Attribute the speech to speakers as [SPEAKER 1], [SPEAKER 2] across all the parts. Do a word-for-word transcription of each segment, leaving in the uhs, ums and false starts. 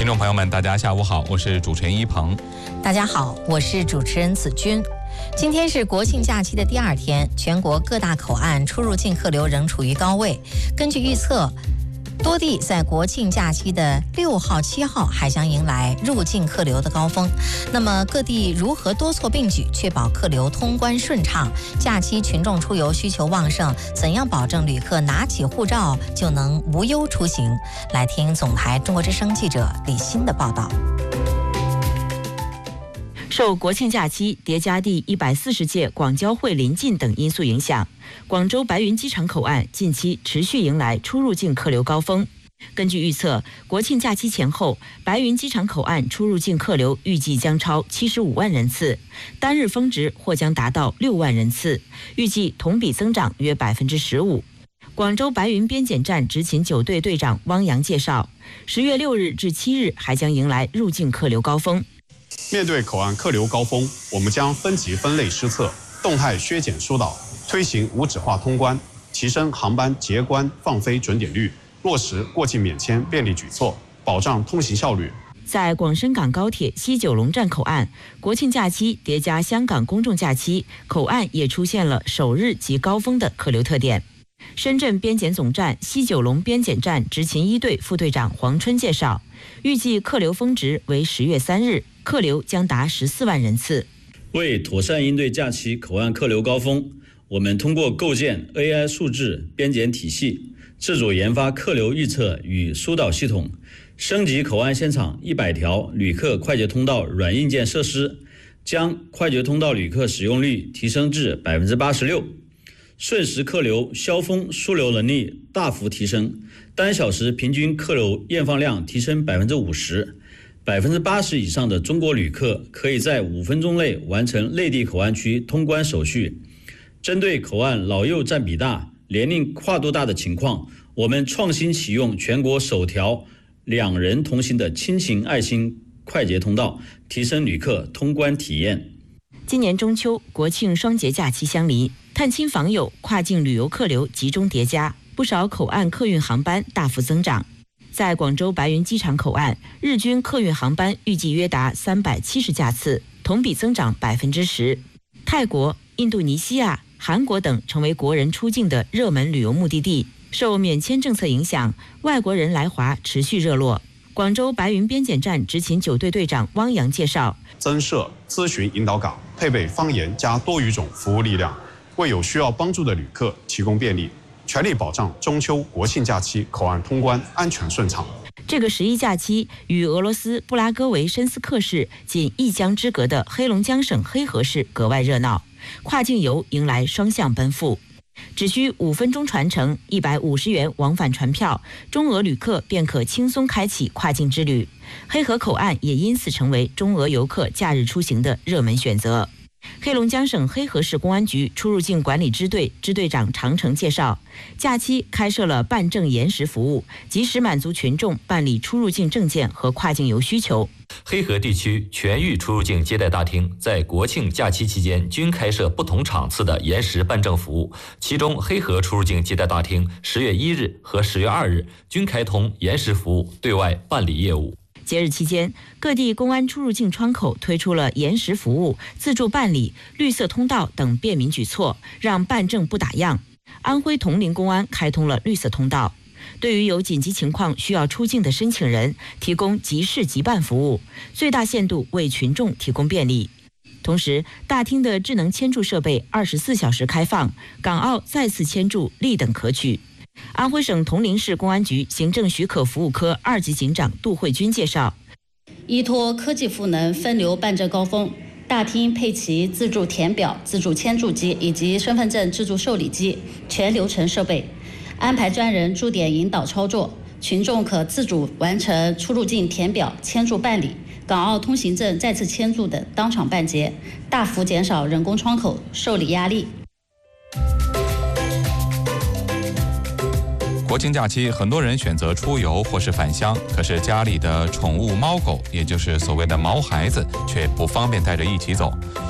[SPEAKER 1] 听众朋友们，大家下午好，我是主持人一鹏。
[SPEAKER 2] 大家好，我是主持人子君。今天是国庆假期的第二天，全国各大口岸出入境客流仍处于高位。根据预测，多地在国庆假期的六号、七号还将迎来入境客流的高峰。那么各地如何多措并举，确保客流通关顺畅？假期群众出游需求旺盛，怎样保证旅客拿起护照就能无忧出行？来听总台中国之声记者李欣的报道。
[SPEAKER 3] 受国庆假期叠加第一百四十届广交会临近等因素影响，广州白云机场口岸近期持续迎来出入境客流高峰。根据预测，国庆假期前后，白云机场口岸出入境客流预计将超七十五万人次，单日峰值或将达到六万人次，预计同比增长约百分之十五。广州白云边检站执勤九队队长汪洋介绍，十月六日至七日还将迎来入境客流高峰。
[SPEAKER 4] 面对口岸客流高峰，我们将分级分类施策，动态削减疏导，推行无纸化通关，提升航班结关放飞准点率，落实过境免签便利举措，保障通行效率。
[SPEAKER 3] 在广深港高铁西九龙站口岸，国庆假期叠加香港公众假期，口岸也出现了首日即高峰的客流特点。深圳边检总站西九龙边检站执勤一队副队长黄春介绍，预计客流峰值为十月三日，客流将达十四万人次。
[SPEAKER 5] 为妥善应对假期口岸客流高峰，我们通过构建 A I 数字边检体系，自主研发客流预测与疏导系统，升级口岸现场一百条旅客快捷通道软硬件设施，将快捷通道旅客使用率提升至 百分之八十六。瞬时客流消峰枢流能力大幅提升，单小时平均客流验放量提升 百分之五十， 百分之八十 以上的中国旅客可以在五分钟内完成内地口岸区通关手续。针对口岸老幼占比大、年龄跨度大的情况，我们创新启用全国首条两人同行的亲情爱心快捷通道，提升旅客通关体验。
[SPEAKER 3] 今年中秋、国庆双节假期相离，探亲访友、跨境旅游客流集中叠加，不少口岸客运航班大幅增长。在广州白云机场口岸，日均客运航班预计约达三百七十架次，同比增长百分之十。泰国、印度尼西亚、韩国等成为国人出境的热门旅游目的地。受免签政策影响，外国人来华持续热络。广州白云边检站执勤九队队长汪洋介绍，
[SPEAKER 4] 增设咨询引导岗，配备方言加多语种服务力量，为有需要帮助的旅客提供便利，全力保障中秋国庆假期口岸通关安全顺畅。
[SPEAKER 3] 这个十一假期与俄罗斯布拉戈维申斯克市仅一江之隔的黑龙江省黑河市格外热闹，跨境游迎来双向奔赴。只需五分钟传承，一百五十元往返船票，中俄旅客便可轻松开启跨境之旅。黑河口岸也因此成为中俄游客假日出行的热门选择。黑龙江省黑河市公安局出入境管理支队支队长常成介绍，假期开设了办证延时服务，及时满足群众办理出入境证件和跨境游需求。
[SPEAKER 6] 黑河地区全域出入境接待大厅在国庆假期期间均开设不同场次的延时办证服务，其中黑河出入境接待大厅十月一日和十月二日均开通延时服务，对外办理业务。
[SPEAKER 3] 节日期间，各地公安出入境窗口推出了延时服务、自助办理、绿色通道等便民举措，让办证不打烊。安徽铜陵公安开通了绿色通道，对于有紧急情况需要出境的申请人，提供即事即办服务，最大限度为群众提供便利。同时，大厅的智能签注设备二十四小时开放，港澳再次签注立等可取。安徽省铜陵市公安局行政许可服务科二级警长杜慧君介绍，
[SPEAKER 7] 依托科技赋能分流办证高峰，大厅配齐自助填表、自助签注机以及身份证自助受理机全流程设备，安排专人驻点引导操作，群众可自主完成出入境填表、签注办理、港澳通行证再次签注等当场办结，大幅减少人工窗口受理压力。
[SPEAKER 1] 国庆假期，很多人选择出游或是返乡，可是家里的宠物猫狗，也就是所谓的毛孩子，却不方便带着一起走。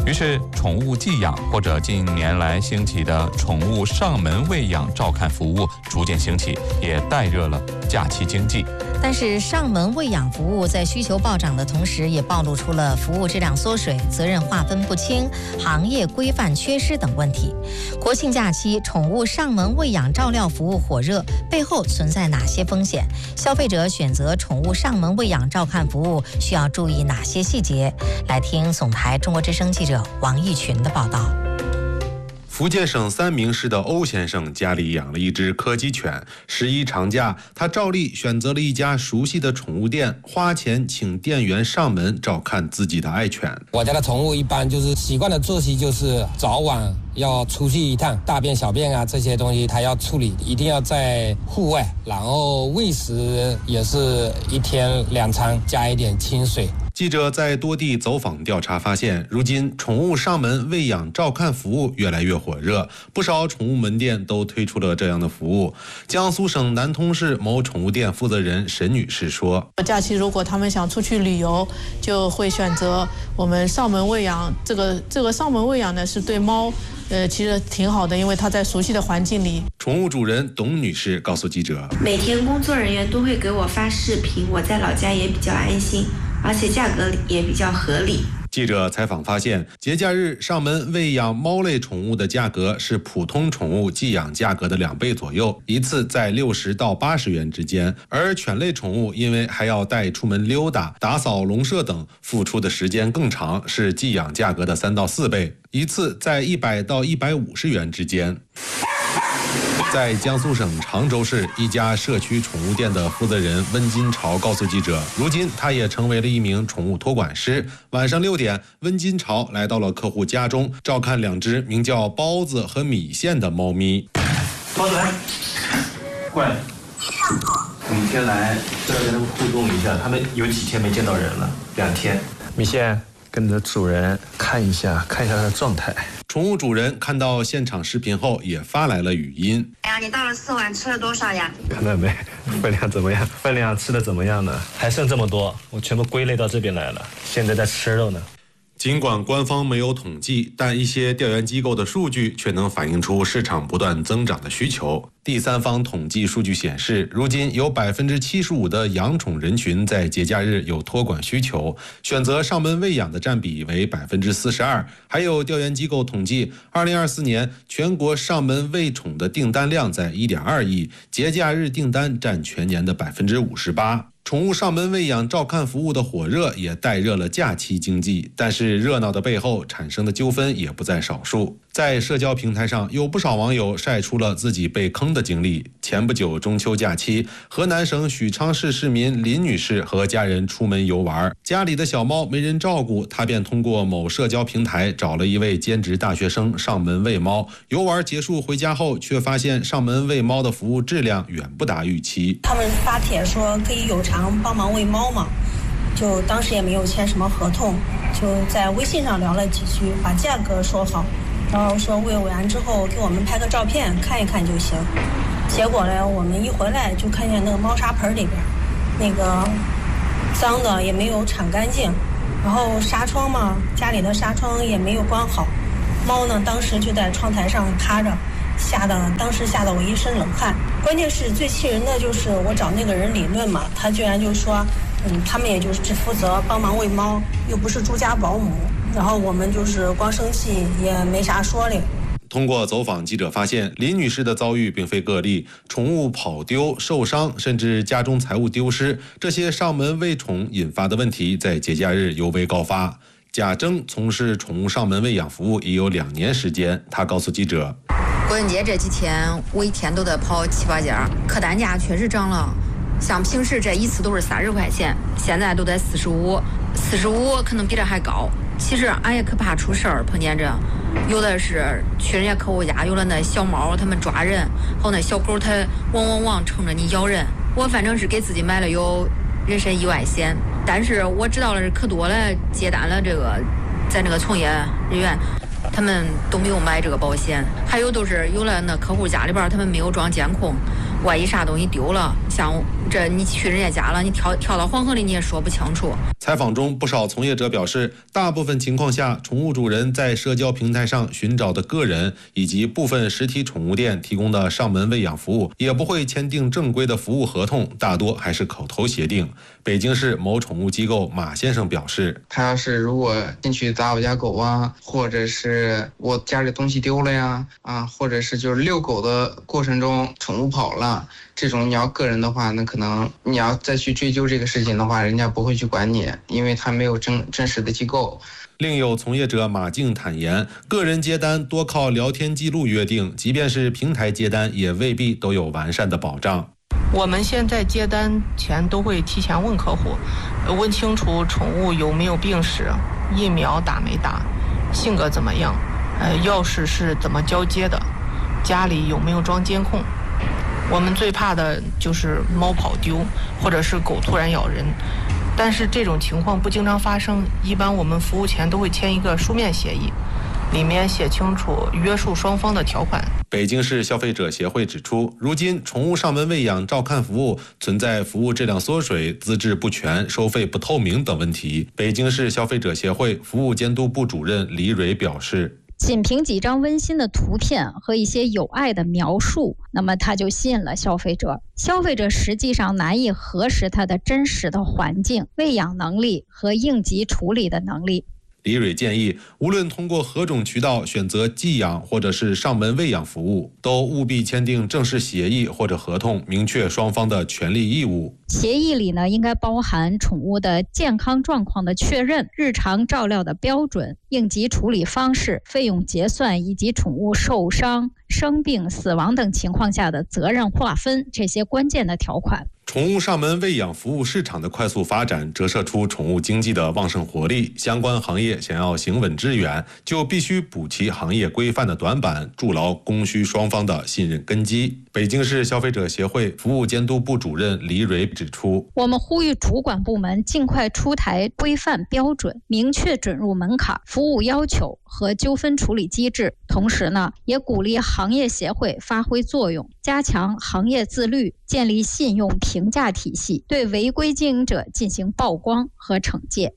[SPEAKER 1] 于是，宠物寄养或者近年来兴起的宠物上门喂养照看服务逐渐兴起，也带热了假期经济。
[SPEAKER 2] 但是，上门喂养服务在需求暴涨的同时，也暴露出了服务质量缩水、责任划分不清、行业规范缺失等问题。国庆假期，宠物上门喂养照料服务火热，背后存在哪些风险？消费者选择宠物上门喂养照看服务需要注意哪些细节？来听总台中国之声记者王义群的报道。
[SPEAKER 8] 福建省三明市的欧先生家里养了一只柯基犬，十一长假，他照例选择了一家熟悉的宠物店，花钱请店员上门照看自己的爱犬。
[SPEAKER 9] 我家的宠物一般就是习惯的作息就是早晚要出去一趟，大便小便啊这些东西它要处理，一定要在户外，然后喂食也是一天两餐加一点清水。
[SPEAKER 8] 记者在多地走访调查发现，如今宠物上门喂养照看服务越来越火热，不少宠物门店都推出了这样的服务。江苏省南通市某宠物店负责人沈女士说：
[SPEAKER 10] 假期如果他们想出去旅游，就会选择我们上门喂养。这个这个上门喂养呢，是对猫呃，其实挺好的，因为它在熟悉的环境里。
[SPEAKER 8] 宠物主人董女士告诉记者：
[SPEAKER 11] 每天工作人员都会给我发视频，我在老家也比较安心，而且价格也比较合理。
[SPEAKER 8] 记者采访发现，节假日上门喂养猫类宠物的价格是普通宠物寄养价格的两倍左右，一次在六十到八十元之间。而犬类宠物因为还要带出门溜达、打扫笼舍等，付出的时间更长，是寄养价格的三到四倍，一次在一百到一百五十元之间。在江苏省常州市一家社区宠物店的负责人温金朝告诉记者，如今他也成为了一名宠物托管师。晚上六点，温金朝来到了客户家中，照看两只名叫包子和米线的猫咪。
[SPEAKER 12] 包子来，过来。每天来都要跟他们互动一下，他们有几天没见到人了？两天。米线，跟着主人看一下，看一下他的状态。
[SPEAKER 8] 宠物主人看到现场视频后也发来了语音。
[SPEAKER 13] 哎呀，你到了四碗，吃了多少呀？
[SPEAKER 12] 看到没？分量怎么样？分量吃的怎么样呢？还剩这么多，我全部归类到这边来了，现在在吃肉呢。
[SPEAKER 8] 尽管官方没有统计，但一些调研机构的数据却能反映出市场不断增长的需求。第三方统计数据显示，如今有百分之七十五的养宠人群在节假日有托管需求，选择上门喂养的占比为百分之四十二。还有调研机构统计，二零二四年全国上门喂宠的订单量在一点二亿，节假日订单占全年的百分之五十八。宠物上门喂养照看服务的火热也带热了假期经济，但是热闹的背后产生的纠纷也不在少数。在社交平台上，有不少网友晒出了自己被坑的经历。前不久中秋假期，河南省许昌市市民林女士和家人出门游玩，家里的小猫没人照顾，她便通过某社交平台找了一位兼职大学生上门喂猫。游玩结束回家后，却发现上门喂猫的服务质量远不达预期。
[SPEAKER 14] 他们发帖说可以有偿帮忙喂猫嘛，就当时也没有签什么合同，就在微信上聊了几句，把价格说好，然后说喂完之后给我们拍个照片看一看就行。结果呢，我们一回来就看见那个猫砂盆里边那个脏的也没有铲干净，然后纱窗嘛，家里的纱窗也没有关好，猫呢当时就在窗台上趴着，吓得当时吓得我一身冷汗。关键是最气人的就是我找那个人理论嘛，他居然就说嗯，他们也就是只负责帮忙喂猫，又不是住家保姆，然后我们就是光生气也没啥说的。
[SPEAKER 8] 通过走访，记者发现林女士的遭遇并非个例，宠物跑丢、受伤，甚至家中财物丢失，这些上门喂宠引发的问题在节假日尤为高发。贾征从事宠物上门喂养服务已有两年时间，他告诉记者，
[SPEAKER 15] 国庆节这几天我一天都得跑七八家，客单价确实涨了，像平时这一次都是三十块钱，现在都得四十五，四十五可能比这还高。其实俺也可怕出事儿，碰见这有的是去人家客户家，有了那小猫他们抓人，后那小狗它汪汪汪冲着你咬人。我反正是给自己买了有人身意外险，但是我知道了可多了，接单了这个在那个从业人员他们都没有买这个保险，还有都是有了那客户家里边他们没有装监控， 万一啥东西丢了，像这你去人家家了，你跳跳到黄河里你也说不清楚。
[SPEAKER 8] 采访中，不少从业者表示，大部分情况下，宠物主人在社交平台上寻找的个人以及部分实体宠物店提供的上门喂养服务，也不会签订正规的服务合同，大多还是口头协定。北京市某宠物机构马先生表示，
[SPEAKER 16] 他要是如果进去砸我家狗啊，或者是我家里东西丢了呀，啊，或者是就是遛狗的过程中宠物跑了，这种你要个人的话，那可能你要再去追究这个事情的话，人家不会去管你，因为他没有真真实的机构。
[SPEAKER 8] 另有从业者马静坦言，个人接单多靠聊天记录约定，即便是平台接单，也未必都有完善的保障。
[SPEAKER 10] 我们现在接单前都会提前问客户，问清楚宠物有没有病史，疫苗打没打，性格怎么样，呃，钥匙是怎么交接的，家里有没有装监控。我们最怕的就是猫跑丢，或者是狗突然咬人。但是这种情况不经常发生，一般我们服务前都会签一个书面协议，里面写清楚约束双方的条款。
[SPEAKER 8] 北京市消费者协会指出，如今宠物上门喂养照看服务存在服务质量缩水、资质不全、收费不透明等问题。北京市消费者协会服务监督部主任李蕊表示，
[SPEAKER 17] 仅凭几张温馨的图片和一些有爱的描述，那么它就吸引了消费者。消费者实际上难以核实它的真实的环境、喂养能力和应急处理的能力。
[SPEAKER 8] 李蕊建议，无论通过何种渠道选择寄养或者是上门喂养服务，都务必签订正式协议或者合同，明确双方的权利义务。
[SPEAKER 17] 协议里呢，应该包含宠物的健康状况的确认、日常照料的标准、应急处理方式、费用结算以及宠物受伤、生病、死亡等情况下的责任划分这些关键的条款。
[SPEAKER 8] 宠物上门喂养服务市场的快速发展，折射出宠物经济的旺盛活力。相关行业想要行稳致远，就必须补齐行业规范的短板，筑牢供需双方的信任根基。北京市消费者协会服务监督部主任李蕊指出，
[SPEAKER 17] 我们呼吁主管部门尽快出台规范标准，明确准入门槛、服务要求和纠纷处理机制。同时呢，也鼓励行业协会发挥作用，加强行业自律，建立信用评价体系，对违规经营者进行曝光和惩戒。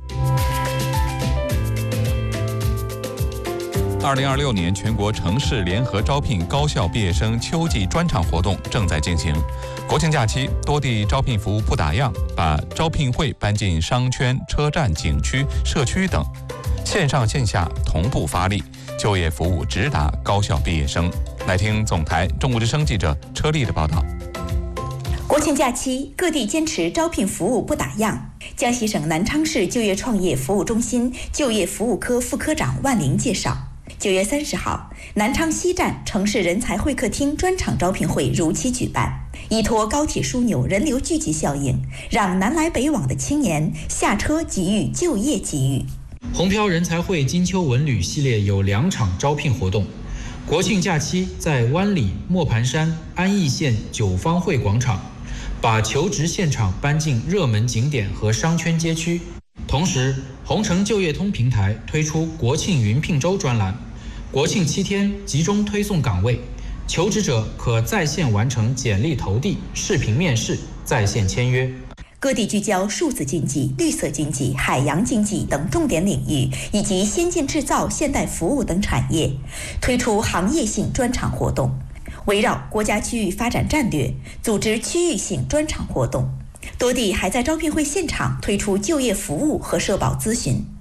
[SPEAKER 1] 二零二六年全国城市联合招聘高校毕业生秋季专场活动正在进行。国庆假期，多地招聘服务不打烊，把招聘会搬进商圈、车站、景区、社区等，线上线下同步发力，就业服务直达高校毕业生。来听总台中国之声记者车丽的报道。
[SPEAKER 18] 国庆假期，各地坚持招聘服务不打烊。江西省南昌市就业创业服务中心就业服务科副科长万玲介绍，九月三十号，南昌西站城市人才会客厅专场招聘会如期举办，依托高铁枢纽人流聚集效应，让南来北往的青年下车给予就业机遇。
[SPEAKER 19] 红漂人才会金秋文旅系列有两场招聘活动。国庆假期在湾里、磨盘山、安义县九方汇广场，把求职现场搬进热门景点和商圈街区。同时，红城就业通平台推出国庆云聘周专栏，国庆七天集中推送岗位，求职者可在线完成简历投递、视频面试、在线签约。
[SPEAKER 18] 各地聚焦数字经济、绿色经济、海洋经济等重点领域，以及先进制造、现代服务等产业，推出行业性专场活动，围绕国家区域发展战略，组织区域性专场活动。多地还在招聘会现场推出就业服务和社保咨询。